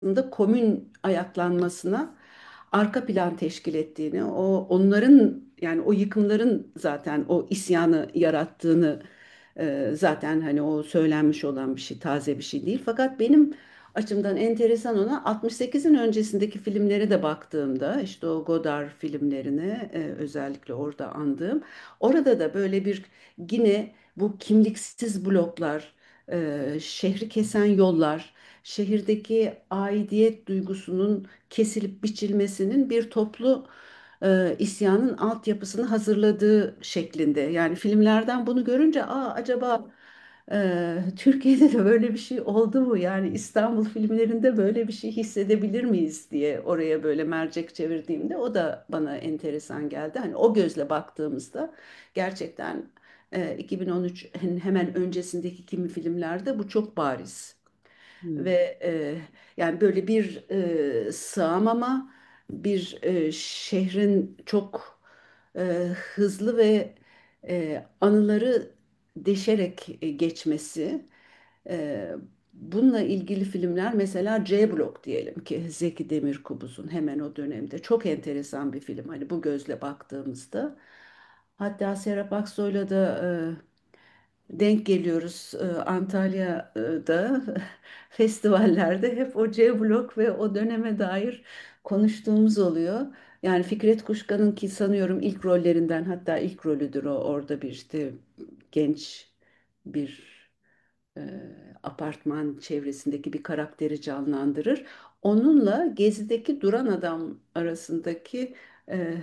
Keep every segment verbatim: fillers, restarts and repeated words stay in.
aslında komün ayaklanmasına arka plan teşkil ettiğini, o onların yani o yıkımların zaten o isyanı yarattığını e, zaten hani o söylenmiş olan bir şey, taze bir şey değil. Fakat benim açımdan enteresan olan altmış sekizin öncesindeki filmlere de baktığımda işte o Godard filmlerine e, özellikle orada andığım orada da böyle bir yine bu kimliksiz bloklar, e, şehri kesen yollar, şehirdeki aidiyet duygusunun kesilip biçilmesinin bir toplu e, isyanın altyapısını hazırladığı şeklinde. Yani filmlerden bunu görünce aa acaba e, Türkiye'de de böyle bir şey oldu mu? Yani İstanbul filmlerinde böyle bir şey hissedebilir miyiz diye oraya böyle mercek çevirdiğimde o da bana enteresan geldi. Hani o gözle baktığımızda gerçekten e, iki bin on üçün hemen öncesindeki kimi filmlerde bu çok bariz. Hmm. Ve e, yani böyle bir e, sığamama, bir e, şehrin çok e, hızlı ve e, anıları deşerek e, geçmesi. E, Bununla ilgili filmler mesela C Blok diyelim ki Zeki Demirkubuz'un hemen o dönemde çok enteresan bir film. Hani bu gözle baktığımızda. Hatta Serap Aksoy'la da denk geliyoruz e, Antalya'da festivallerde hep o C Blok ve o döneme dair konuştuğumuz oluyor. Yani Fikret Kuşkan'ın ki sanıyorum ilk rollerinden hatta ilk rolüdür o orada bir işte genç bir e, apartman çevresindeki bir karakteri canlandırır. Onunla Gezi'deki Duran Adam arasındaki e,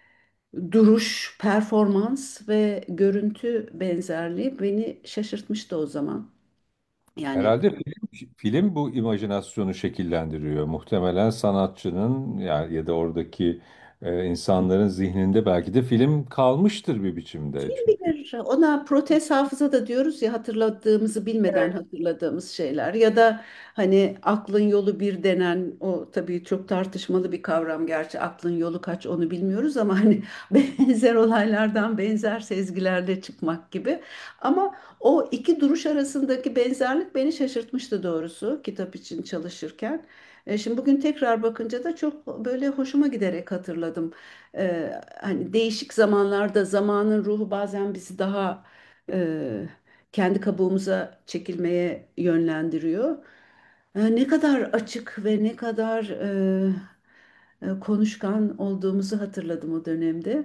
duruş, performans ve görüntü benzerliği beni şaşırtmıştı o zaman. Yani Herhalde film, film bu imajinasyonu şekillendiriyor. Muhtemelen sanatçının yani ya da oradaki e, insanların zihninde belki de film kalmıştır bir biçimde. kim Çünkü bilir ona protez hafıza da diyoruz ya hatırladığımızı bilmeden hatırladığımız şeyler ya da hani aklın yolu bir denen o tabii çok tartışmalı bir kavram gerçi aklın yolu kaç onu bilmiyoruz ama hani benzer olaylardan benzer sezgilerle çıkmak gibi ama o iki duruş arasındaki benzerlik beni şaşırtmıştı doğrusu kitap için çalışırken. E, Şimdi bugün tekrar bakınca da çok böyle hoşuma giderek hatırladım. Ee, hani değişik zamanlarda zamanın ruhu bazen bizi daha e, kendi kabuğumuza çekilmeye yönlendiriyor. Ee, ne kadar açık ve ne kadar e, e, konuşkan olduğumuzu hatırladım o dönemde.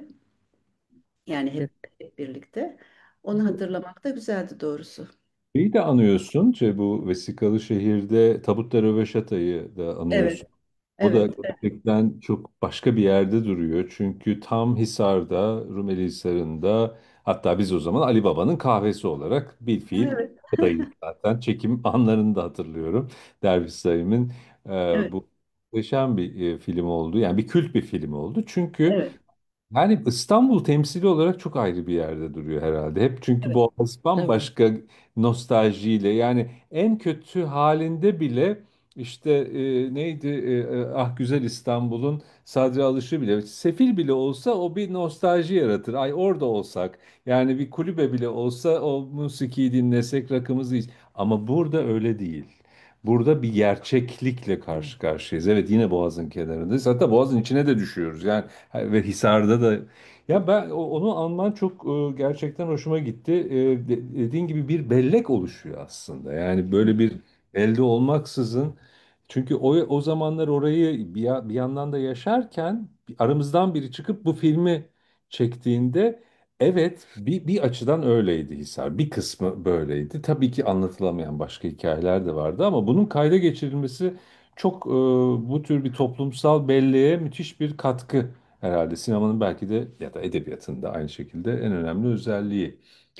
Yani hep, hep birlikte. Onu hatırlamak da güzeldi doğrusu. şeyi de anıyorsun. Şey, bu Vesikalı Şehir'de Tabutta Röveşata'yı da Evet, anıyorsun. O da evet, gerçekten çok başka bir yerde duruyor. Çünkü tam Hisar'da, Rumeli Hisarı'nda hatta biz o zaman Ali Baba'nın kahvesi olarak bir fiil evet, oradayız zaten. Çekim anlarını da hatırlıyorum. Derviş Sayım'ın e, evet, bu muhteşem bir e, film oldu. Yani bir kült bir film oldu. Çünkü evet, yani İstanbul temsili olarak çok ayrı bir yerde duruyor herhalde. Hep çünkü evet, Boğaz bambaşka nostaljiyle yani en kötü halinde bile işte e, neydi e, e, Ah Güzel İstanbul'un Sadri Alış'ı bile sefil bile olsa o bir nostalji yaratır. Ay orada olsak yani bir kulübe bile olsa o musikiyi dinlesek rakımızı iç. Ama burada öyle değil. Burada bir gerçeklikle karşı karşıyayız. Evet yine Boğaz'ın kenarındayız. Hatta Boğaz'ın içine de düşüyoruz. Yani ve Hisar'da da ya ben o- onu alman çok e, gerçekten hoşuma gitti. E, de- dediğin gibi bir bellek oluşuyor aslında. Yani böyle bir elde olmaksızın çünkü o o zamanlar orayı bir, ya- bir yandan da yaşarken bir- aramızdan biri çıkıp bu filmi çektiğinde evet bir bir açıdan öyleydi Hisar. Bir kısmı böyleydi. Tabii ki anlatılamayan başka hikayeler de vardı ama bunun kayda geçirilmesi çok e, bu tür bir toplumsal belleğe müthiş bir katkı herhalde. Sinemanın belki de ya da edebiyatın da aynı şekilde en önemli özelliği.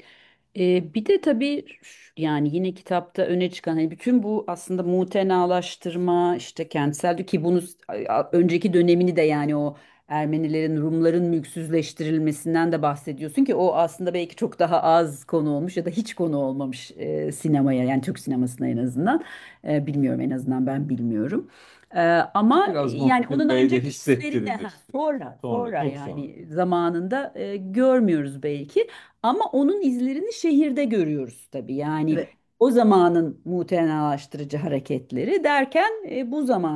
Ee, bir de tabii ş- yani yine kitapta öne çıkan hani bütün bu aslında mutenalaştırma işte kentsel ki bunu s- a- önceki dönemini de yani o Ermenilerin Rumların mülksüzleştirilmesinden de bahsediyorsun ki o aslında belki çok daha az konu olmuş ya da hiç konu olmamış e, sinemaya yani Türk sinemasına en azından. E, bilmiyorum en azından ben bilmiyorum. E, ama Biraz yani Muhsin onun Bey'de ancak izlerini ha, hissettirilir. sonra Sonra, sonra çok sonra. yani zamanında e, görmüyoruz belki. Ama onun izlerini şehirde görüyoruz tabii. Yani evet, o zamanın mutenalaştırıcı hareketleri derken e, bu zaman